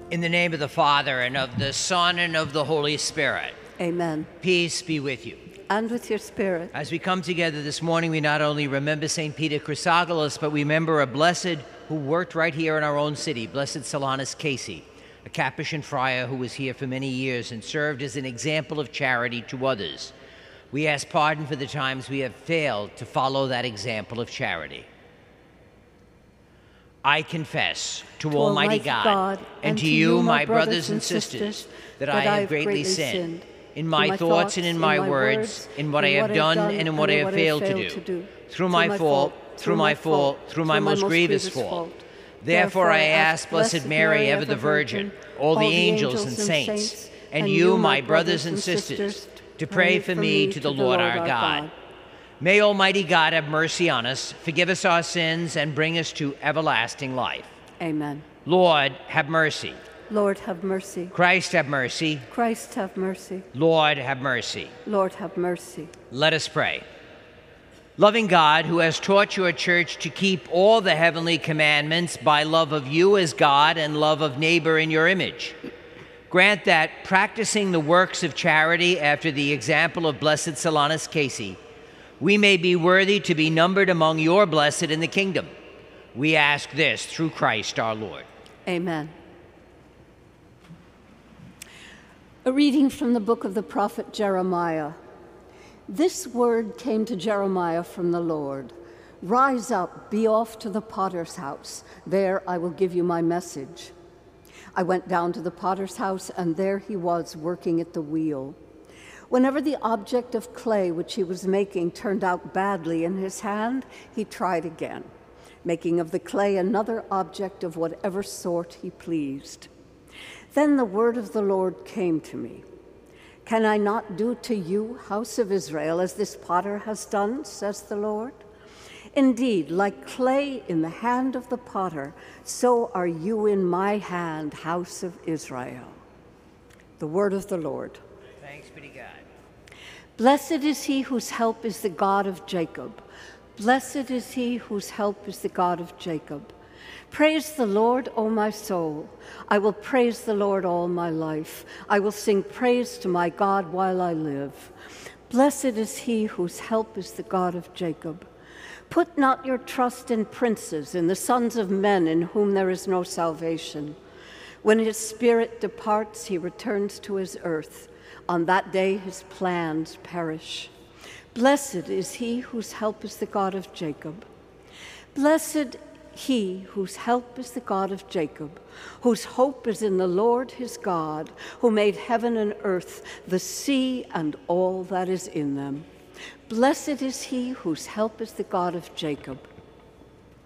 In the name of the Father, and of the Son, and of the Holy Spirit. Amen. Peace be with you. And with your spirit. As we come together this morning, we not only remember St. Peter Chrysogolos, but we remember a blessed who worked right here in our own city, Blessed Solanus Casey, a Capuchin friar who was here for many years and served as an example of charity to others. We ask pardon for the times we have failed to follow that example of charity. I confess to Almighty God and to you, my brothers and sisters, that I have greatly sinned in my thoughts and in my words, in what I have done and in what I have failed to do, through my fault, through my most grievous fault. Therefore I ask Blessed Mary, ever the Virgin, all the angels and saints, and you, my brothers and sisters, to pray for me to the Lord our God. May Almighty God have mercy on us, forgive us our sins, and bring us to everlasting life. Amen. Lord, have mercy. Lord, have mercy. Christ, have mercy. Christ, have mercy. Lord, have mercy. Lord, have mercy. Let us pray. Loving God, who has taught your church to keep all the heavenly commandments by love of you as God and love of neighbor in your image, grant that, practicing the works of charity after the example of Blessed Solanus Casey, we may be worthy to be numbered among your blessed in the kingdom. We ask this through Christ our Lord. Amen. A reading from the book of the prophet Jeremiah. This word came to Jeremiah from the Lord. Rise up, be off to the potter's house. There I will give you my message. I went down to the potter's house, and there he was working at the wheel. Whenever the object of clay which he was making turned out badly in his hand, he tried again, making of the clay another object of whatever sort he pleased. Then the word of the Lord came to me. Can I not do to you, house of Israel, as this potter has done, says the Lord? Indeed, like clay in the hand of the potter, so are you in my hand, house of Israel. The word of the Lord. Thanks be to God. Blessed is he whose help is the God of Jacob. Blessed is he whose help is the God of Jacob. Praise the Lord, O my soul. I will praise the Lord all my life. I will sing praise to my God while I live. Blessed is he whose help is the God of Jacob. Put not your trust in princes, in the sons of men in whom there is no salvation. When his spirit departs, he returns to his earth. On that day his plans perish. Blessed is he whose help is the God of Jacob. Blessed he whose help is the God of Jacob, whose hope is in the Lord his God, who made heaven and earth, the sea and all that is in them. Blessed is he whose help is the God of Jacob.